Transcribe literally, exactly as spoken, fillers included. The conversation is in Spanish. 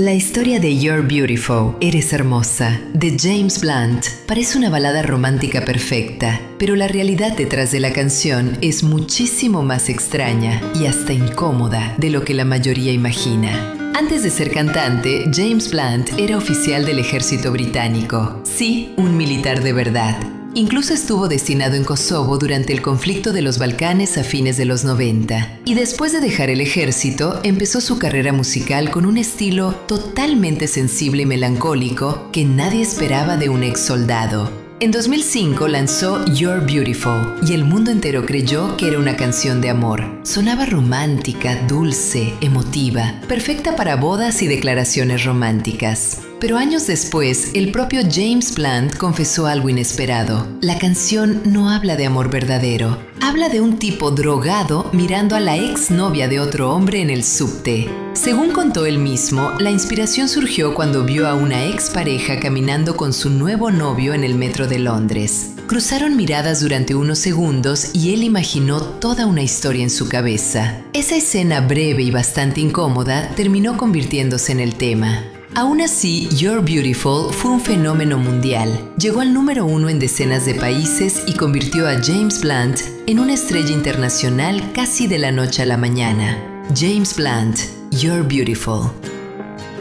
La historia de You're Beautiful, Eres Hermosa, de James Blunt, parece una balada romántica perfecta, pero la realidad detrás de la canción es muchísimo más extraña y hasta incómoda de lo que la mayoría imagina. Antes de ser cantante, James Blunt era oficial del ejército británico. Sí, un militar de verdad. Incluso estuvo destinado en Kosovo durante el conflicto de los Balcanes a fines de los noventa. Y después de dejar el ejército, empezó su carrera musical con un estilo totalmente sensible y melancólico que nadie esperaba de un ex soldado. En dos mil cinco lanzó You're Beautiful y el mundo entero creyó que era una canción de amor. Sonaba romántica, dulce, emotiva, perfecta para bodas y declaraciones románticas. Pero años después, el propio James Blunt confesó algo inesperado. La canción no habla de amor verdadero. Habla de un tipo drogado mirando a la exnovia de otro hombre en el subte. Según contó él mismo, la inspiración surgió cuando vio a una expareja caminando con su nuevo novio en el metro de Londres. Cruzaron miradas durante unos segundos y él imaginó toda una historia en su cabeza. Esa escena breve y bastante incómoda terminó convirtiéndose en el tema. Aún así, You're Beautiful fue un fenómeno mundial. Llegó al número uno en decenas de países y convirtió a James Blunt en una estrella internacional casi de la noche a la mañana. James Blunt, You're Beautiful.